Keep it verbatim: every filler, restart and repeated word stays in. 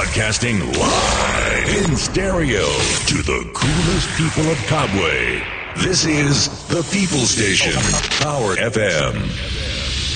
Broadcasting live in stereo to the coolest people of Cobway. This is the People Station, Power F M.